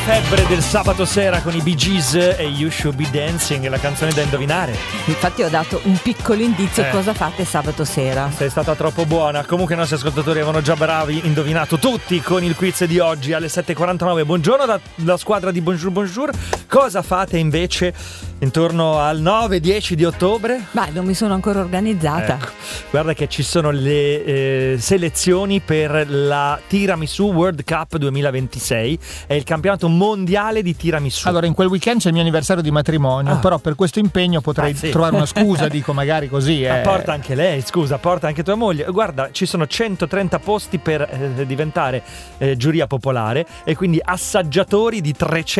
febbre del sabato sera con i Bee Gees e You Should Be Dancing, la canzone da indovinare. Infatti ho dato un piccolo indizio cosa fate sabato sera. Sei stata troppo buona. Comunque i nostri ascoltatori avevano già indovinato tutti con il quiz di oggi alle 7.49. Buongiorno dalla squadra di Bonjour Bonjour. Cosa fate invece intorno al 9-10 di ottobre? Beh, non mi sono ancora organizzata. Ecco, guarda che ci sono le selezioni per la Tiramisu World Cup 2026. È il campionato mondiale di tiramisù. Allora, in quel weekend c'è il mio anniversario di matrimonio, però per questo impegno potrei trovare una scusa, dico magari così. Ma porta anche lei, scusa, porta anche tua moglie. Guarda, ci sono 130 posti per diventare giuria popolare e quindi assaggiatori di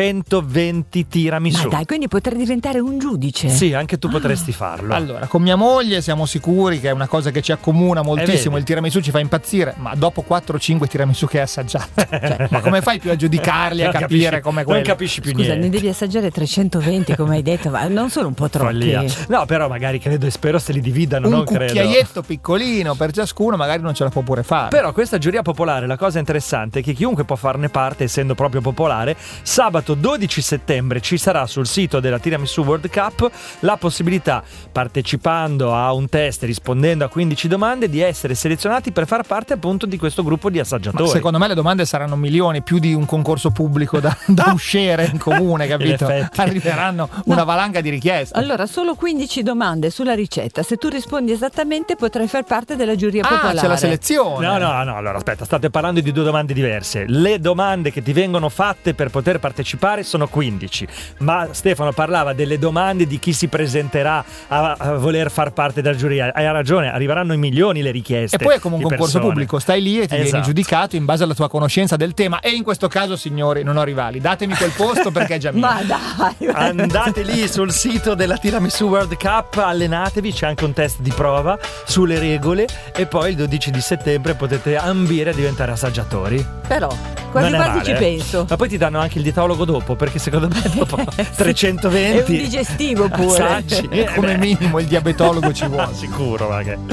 320 tiramisù. Ma dai, quindi potrei diventare un giudice? Sì, anche tu potresti farlo. Allora, con mia moglie siamo sicuri che è una cosa che ci accomuna moltissimo. Il tiramisù ci fa impazzire, ma dopo 4-5 tiramisù che hai assaggiato, cioè, ma come fai più a giudicarli, a capire come quello? Non capisci più niente. niente. Ne devi assaggiare 320 come hai detto, ma non sono un po' troppi? Follia. No, però magari credo e spero se li dividano, un non credo. Un cucchiaietto piccolino per ciascuno, magari non ce la può pure fare. Però questa giuria popolare, la cosa interessante è che chiunque può farne parte, essendo proprio popolare. Sabato 12 settembre ci sarà sul sito della Tiramisu World Cup la possibilità, partecipando a un test, rispondendo a 15 domande, di essere selezionati per far parte appunto di questo gruppo di assaggiatori. Ma secondo me le domande saranno milioni, più di un concorso pubblico da uscire in comune, capito? Arriveranno una valanga di richieste. Allora, solo 15 domande sulla ricetta. Se tu rispondi esattamente potrai far parte della giuria popolare. C'è la selezione. No, allora aspetta, state parlando di due domande diverse. Le domande che ti vengono fatte per poter partecipare sono 15, ma Stefano parlava delle domande di chi si presenterà a voler far parte della giuria. Hai ragione, arriveranno in milioni le richieste. E poi è come un concorso pubblico, stai lì e ti vieni giudicato in base alla tua conoscenza del tema. E in questo caso, signori, non ho rivali, datemi quel posto perché è già mio. Ma dai, andate lì sul sito della Tiramisu World Cup, allenatevi, c'è anche un test di prova sulle regole e poi il 12 di settembre potete ambire a diventare assaggiatori. Però quasi ci penso. Ma poi ti danno anche il dietologo dopo, perché secondo me dopo 320 è un digestivo pure. Assaggi. Come minimo il diabetologo ci vuole. Sicuro, ma che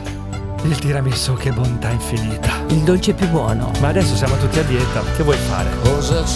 il tiramisù, che bontà infinita. Il dolce più buono. Ma adesso siamo tutti a dieta, che vuoi fare? Cosa